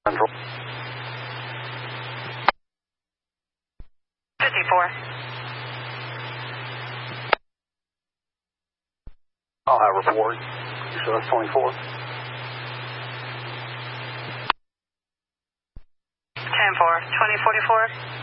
Central. 54. I'll have report. So that's 24. 10-4. 2044.